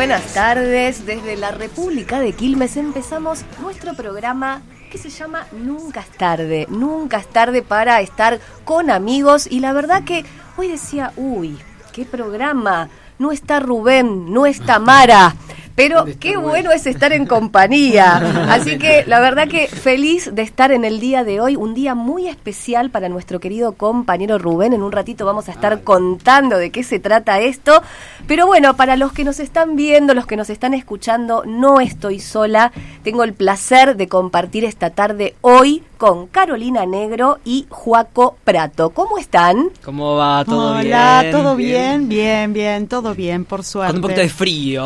buenas tardes. Desde la República de Quilmes empezamos nuestro programa que se llama Nunca es tarde. Nunca es tarde para estar con amigos. Y la verdad que hoy decía, uy, qué programa. No está Rubén, no está Mara. Pero qué bueno es estar en compañía. Así que la verdad que feliz de estar en el día de hoy, un día muy especial para nuestro querido compañero Rubén. En un ratito vamos a estar contando de qué se trata esto. Pero bueno, para los que nos están viendo, los que nos están escuchando, no estoy sola. Tengo el placer de compartir esta tarde hoy con Carolina Negro y Joaco Prato. ¿Cómo están? ¿Cómo va? ¿Todo bien? Hola, ¿todo bien? Bien, todo bien, por suerte. Con un poquito de frío.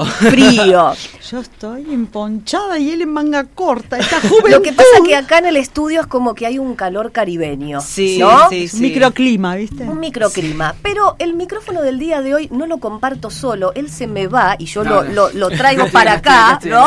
Yo estoy emponchada y él en manga corta, esta juventud. Lo que pasa es que acá en el estudio es como que hay un calor caribeño, sí, ¿no? Sí. Un microclima, ¿viste? Un microclima. Sí. Pero el micrófono del día de hoy no lo comparto solo, él se me va y yo lo traigo para acá, ¿no?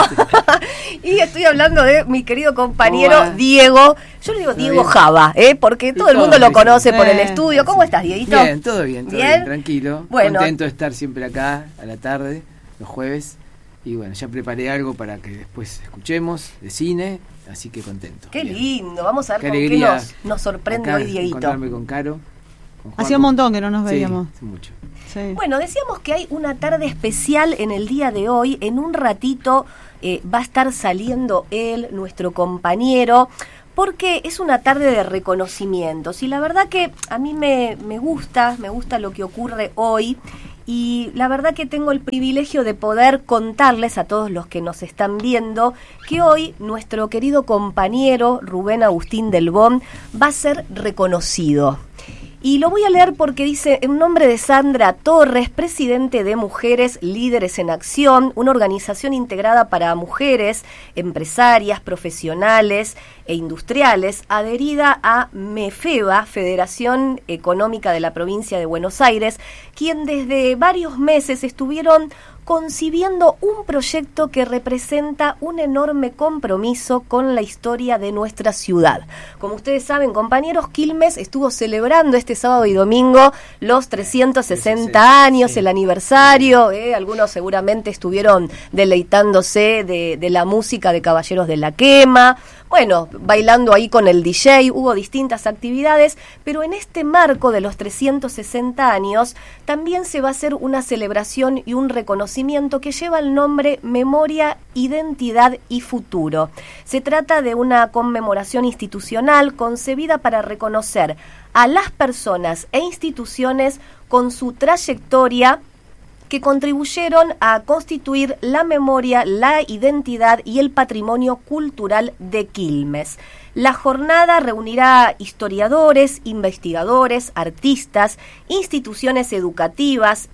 Y estoy hablando de mi querido compañero Diego. Yo le digo Diego Java, porque todo el mundo lo conoce por el estudio. ¿Cómo estás, Dieguito? Bien, todo bien, tranquilo. Bueno, contento de estar siempre acá a la tarde, los jueves. Y bueno, ya preparé algo para que después escuchemos de cine, así que contento. Qué lindo, vamos a ver con qué nos sorprende hoy, Dieguito. Encontrarme con Caro. Hacía un montón que no nos veíamos. Sí, hace mucho. Sí. Bueno, decíamos que hay una tarde especial en el día de hoy. En un ratito va a estar saliendo él, nuestro compañero, porque es una tarde de reconocimientos. Y la verdad que a mí me gusta lo que ocurre hoy. Y la verdad que tengo el privilegio de poder contarles a todos los que nos están viendo que hoy nuestro querido compañero Rubén Agustín Delbón va a ser reconocido. Y lo voy a leer porque dice, en nombre de Sandra Torres, presidente de Mujeres Líderes en Acción, una organización integrada para mujeres, empresarias, profesionales e industriales, adherida a MEFEBA, Federación Económica de la Provincia de Buenos Aires, quien desde varios meses estuvieron concibiendo un proyecto que representa un enorme compromiso con la historia de nuestra ciudad. Como ustedes saben, compañeros, Quilmes estuvo celebrando este sábado y domingo los 360 años, el aniversario. Algunos seguramente estuvieron deleitándose de la música de Caballeros de la Quema. Bueno, bailando ahí con el DJ, hubo distintas actividades, pero en este marco de los 360 años también se va a hacer una celebración y un reconocimiento que lleva el nombre Memoria, Identidad y Futuro. Se trata de una conmemoración institucional concebida para reconocer a las personas e instituciones con su trayectoria que contribuyeron a constituir la memoria, la identidad y el patrimonio cultural de Quilmes. La jornada reunirá historiadores, investigadores, artistas, instituciones educativas,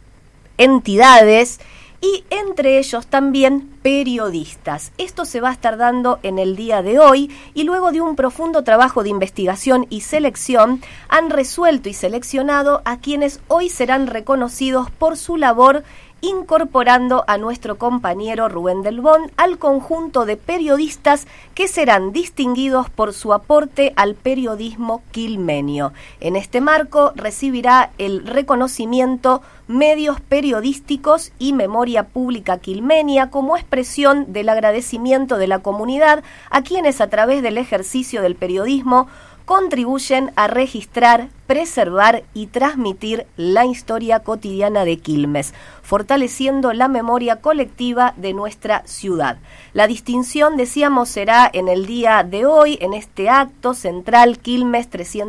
entidades y entre ellos también periodistas. Esto se va a estar dando en el día de hoy y luego de un profundo trabajo de investigación y selección han resuelto y seleccionado a quienes hoy serán reconocidos por su labor, incorporando a nuestro compañero Rubén Delbón al conjunto de periodistas que serán distinguidos por su aporte al periodismo quilmenio. En este marco recibirá el reconocimiento Medios Periodísticos y Memoria Pública Quilmenia como expresión del agradecimiento de la comunidad a quienes a través del ejercicio del periodismo contribuyen a registrar, preservar y transmitir la historia cotidiana de Quilmes, fortaleciendo la memoria colectiva de nuestra ciudad. La distinción, decíamos, será en el día de hoy, en este acto central Quilmes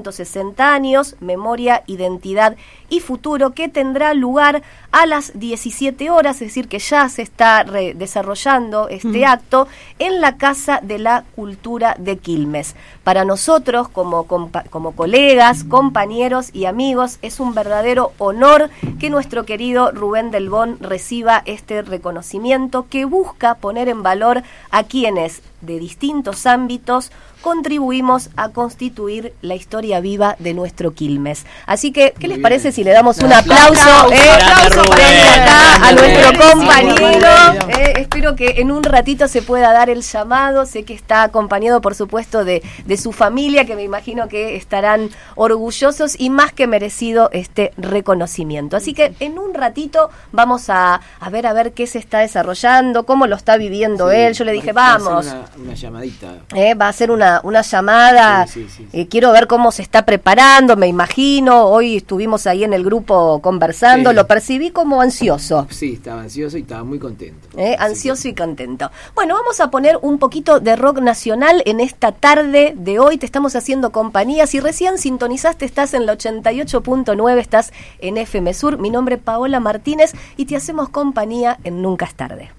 360 años, Memoria, Identidad y Futuro, que tendrá lugar a las 17 horas, es decir, que ya se está desarrollando este acto en la Casa de la Cultura de Quilmes. Para nosotros, como colegas, compañeros y amigos, es un verdadero honor que nuestro querido Rubén Delbón reciba este reconocimiento que busca poner en valor a quienes de distintos ámbitos contribuimos a constituir la historia viva de nuestro Quilmes. Así que, ¿qué les parece si le damos un aplauso? Aplauso para acá a nuestro compañero. espero que en un ratito se pueda dar el llamado. Sé que está acompañado, por supuesto, de su familia, que me imagino que estarán orgullosos y más que merecido este reconocimiento. Así que en un ratito vamos a ver qué se está desarrollando, cómo lo está viviendo él. Yo le dije, vamos. Una llamadita. Va a ser una llamada. Sí. Quiero ver cómo se está preparando, me imagino. Hoy estuvimos ahí en el grupo conversando. Lo percibí como ansioso. Sí, estaba ansioso y estaba muy contento. Ansioso y contento. Bueno, vamos a poner un poquito de rock nacional en esta tarde de hoy. Te estamos haciendo compañía. Si recién sintonizaste, estás en la 88.9, estás en FM Sur. Mi nombre es Paola Martínez y te hacemos compañía en Nunca es Tarde.